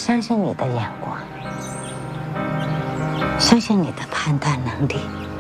相信你的眼光，相信你的判断能力。